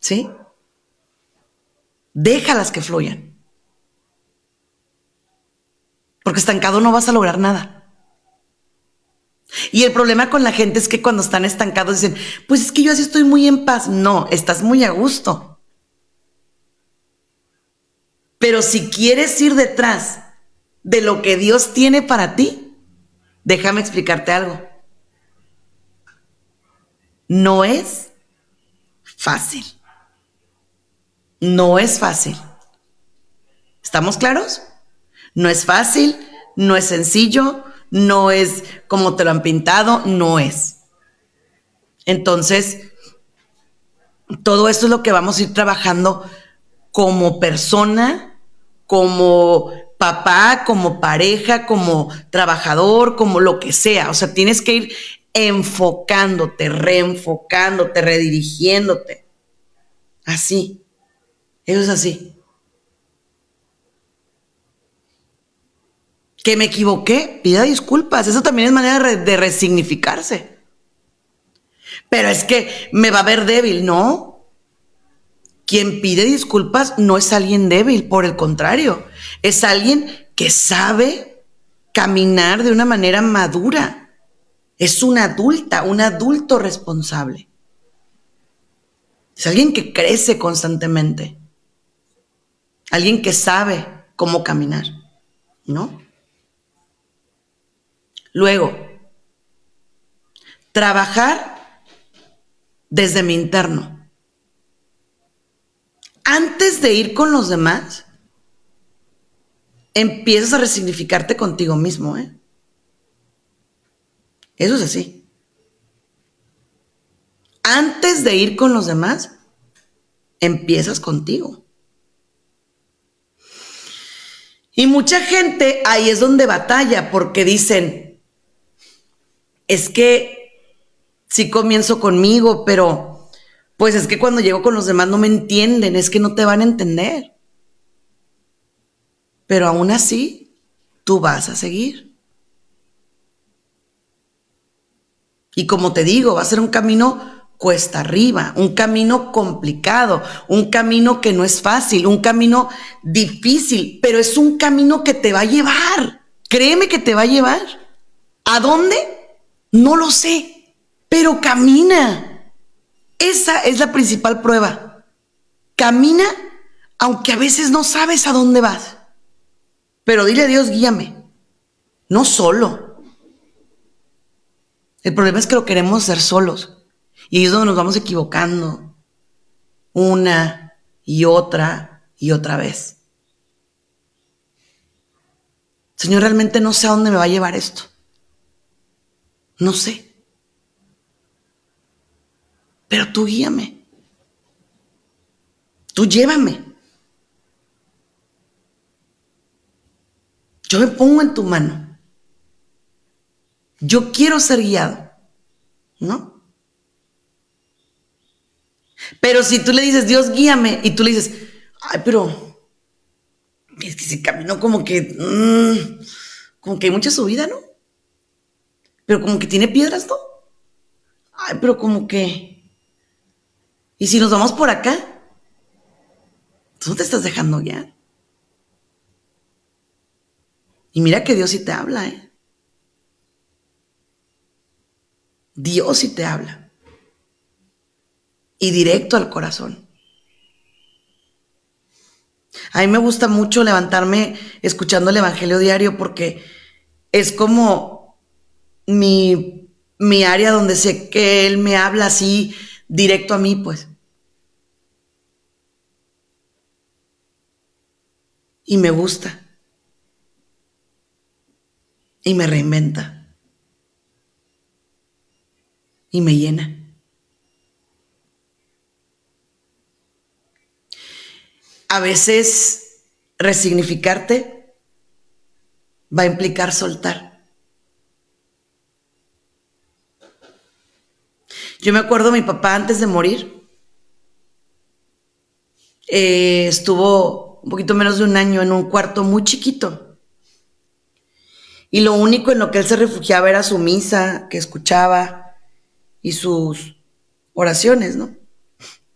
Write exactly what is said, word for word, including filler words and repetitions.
¿sí? Déjalas que fluyan. Porque estancado no vas a lograr nada. Y el problema con la gente es que cuando están estancados dicen, pues es que yo así estoy muy en paz. No, estás muy a gusto. Pero si quieres ir detrás de lo que Dios tiene para ti, déjame explicarte algo. No es fácil. No es fácil. ¿Estamos claros? No es fácil, no es sencillo, no es como te lo han pintado, no es. Entonces, todo esto es lo que vamos a ir trabajando como persona, como papá, como pareja, como trabajador, como lo que sea. O sea, tienes que ir enfocándote, reenfocándote, redirigiéndote. Así. Eso es así. Que me equivoqué, pida disculpas. Eso también es manera de resignificarse. Pero es que me va a ver débil, ¿no? Quien pide disculpas no es alguien débil, por el contrario, es alguien que sabe caminar de una manera madura. Es una adulta, un adulto responsable. Es alguien que crece constantemente. Alguien que sabe cómo caminar, ¿no? Luego, trabajar desde mi interno. Antes de ir con los demás, empiezas a resignificarte contigo mismo, ¿eh? Eso es así. Antes de ir con los demás, empiezas contigo. Y mucha gente ahí es donde batalla, porque dicen, es que sí comienzo conmigo, pero pues es que cuando llego con los demás no me entienden, es que no te van a entender. Pero aún así, tú vas a seguir. Y como te digo, va a ser un camino cuesta arriba, un camino complicado, un camino que no es fácil, un camino difícil, pero es un camino que te va a llevar. Créeme que te va a llevar. ¿A dónde? No lo sé, pero camina. Esa es la principal prueba. Camina, aunque a veces no sabes a dónde vas. Pero dile a Dios, guíame. No solo. El problema es que lo queremos hacer solos. Y ahí es donde nos vamos equivocando. Una y otra y otra vez. Señor, realmente no sé a dónde me va a llevar esto. No sé. Pero tú guíame. Tú llévame. Yo me pongo en tu mano. Yo quiero ser guiado, ¿no? Pero si tú le dices, Dios, guíame, y tú le dices, ay, pero es que ese camino como que, mmm, como que hay mucha subida, ¿no? Pero como que tiene piedras, ¿no? Ay, pero como que, ¿y si nos vamos por acá? Tú no te estás dejando guiar. Y mira que Dios sí te habla, ¿eh? Dios sí te habla. Y directo al corazón. A mí me gusta mucho levantarme escuchando el Evangelio diario porque es como mi, mi área donde sé que Él me habla así directo a mí, pues. Y me gusta. Y me reinventa. Y me llena. A veces resignificarte va a implicar soltar. Yo me acuerdo mi papá antes de morir, eh, estuvo un poquito menos de un año en un cuarto muy chiquito. Y lo único en lo que él se refugiaba era su misa, que escuchaba, y sus oraciones, ¿no?